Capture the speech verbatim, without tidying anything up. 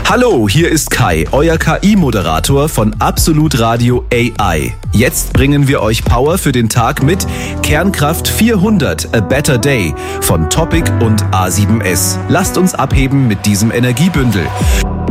Hallo, hier ist Kai, euer K I-Moderator von Absolut Radio A I. Jetzt bringen wir euch Power für den Tag mit Kernkraft vierhundert, A Better Day von Topic und A sieben S. Lasst uns abheben mit diesem Energiebündel.